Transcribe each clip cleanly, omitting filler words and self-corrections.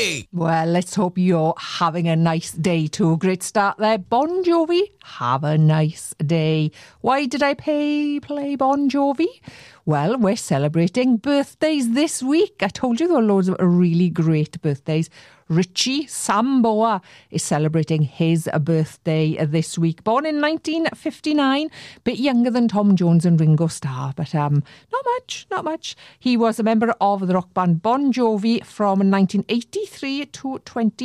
Jovi! Well, let's hope you're having a nice day too. Great start there. Bon Jovi, have a nice day. Why did I play Bon Jovi? Well, we're celebrating birthdays this week. I told you there were loads of really great birthdays. Richie Sambora is celebrating his birthday this week. Born in 1959, bit younger than Tom Jones and Ringo Starr, but not much. He was a member of the rock band Bon Jovi from 1983 to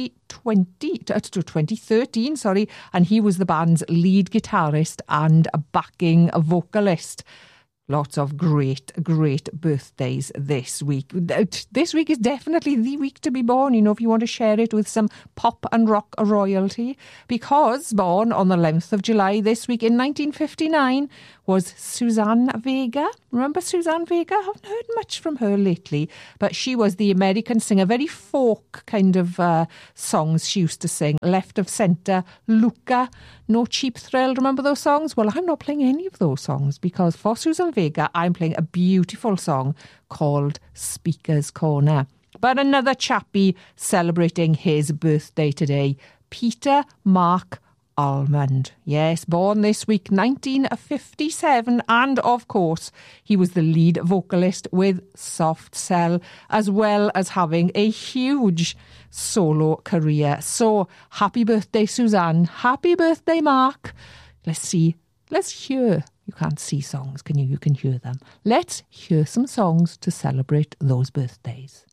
2013, and he was the band's lead guitarist and a backing vocalist. Lots of great birthdays this week. This week is definitely the week to be born, if you want to share it with some pop and rock royalty. Because born on the 11th of July this week in 1959 was Suzanne Vega. Remember Suzanne Vega? I haven't heard much from her lately, but she was the American singer, very folk kind of songs she used to sing. Left of Centre, Luca, No Cheap Thrill. Remember those songs? Well, I'm not playing any of those songs because for Suzanne Vega, I'm playing a beautiful song called Speaker's Corner. But another chappie celebrating his birthday today, Peter Mark Almond. Yes, born this week, 1957, and of course, he was the lead vocalist with Soft Cell, as well as having a huge solo career. So, happy birthday, Suzanne. Happy birthday, Mark. Let's hear. You can't see songs, can you? You can hear them. Let's hear some songs to celebrate those birthdays.